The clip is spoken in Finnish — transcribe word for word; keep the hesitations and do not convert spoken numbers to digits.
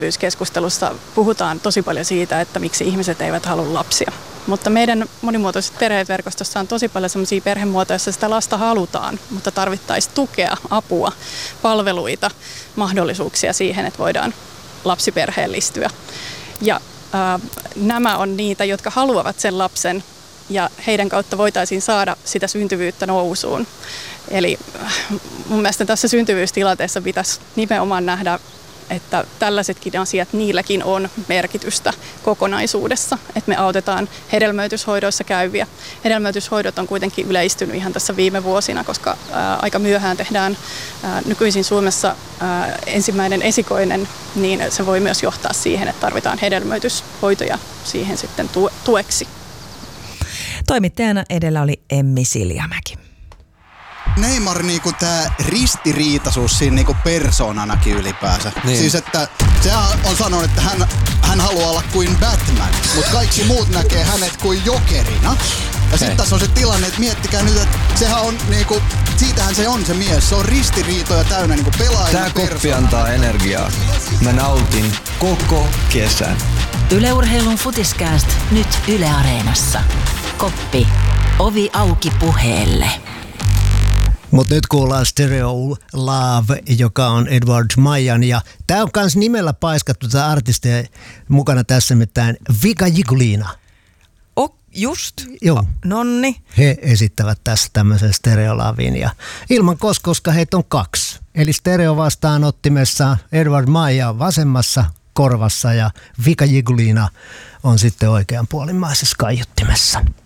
Keskustelussa puhutaan tosi paljon siitä, että miksi ihmiset eivät halua lapsia. Mutta meidän monimuotoisessa perheverkostossa on tosi paljon sellaisia perhemuotoja, joissa sitä lasta halutaan, mutta tarvittaisiin tukea, apua, palveluita, mahdollisuuksia siihen, että voidaan lapsiperheellistyä. Ja ää, nämä on niitä, jotka haluavat sen lapsen ja heidän kautta voitaisiin saada sitä syntyvyyttä nousuun. Eli mun mielestä tässä syntyvyystilanteessa pitäisi nimenomaan nähdä, että tällaisetkin asiat, niilläkin on merkitystä kokonaisuudessa, että me autetaan hedelmöityshoidoissa käyviä. Hedelmöityshoidot on kuitenkin yleistynyt ihan tässä viime vuosina, koska ää, aika myöhään tehdään ää, nykyisin Suomessa ää, ensimmäinen esikoinen, niin se voi myös johtaa siihen, että tarvitaan hedelmöityshoitoja siihen sitten tueksi. Toimittajana edellä oli Emmi Siljamäki. Neymar niinku tää ristiriitaisuus siinä niinku persoonanakin ylipäänsä. Niin. Siis että se on sanonut, että hän, hän haluaa olla kuin Batman, mutta kaikki muut näkee hänet kuin jokerina. Ja sitten tässä on se tilanne, että miettikää nyt, että sehän on niinku, siitähän se on se mies. Se on ristiriitoja täynnä niinku pelaajana. Tää koppi antaa energiaa. Mä nautin koko kesän. Yle Urheilun Futiskääst nyt Yle Areenassa. Koppi. Ovi auki puheelle. Mutta nyt kuullaan Stereo Love, joka on Edward Majan. Ja tää on kans nimellä paiskattu tätä artistia mukana tässä, mitään Vika Jigulina. Oh, just. Joo. Nonni. He esittävät tässä tämmöisen Stereo Lavin ja ilman kos, koska heitä on kaksi. Eli stereo vastaanottimessa Edward Maja vasemmassa korvassa ja Vika Jigulina on sitten oikeanpuolimmaisessa kaiuttimessa.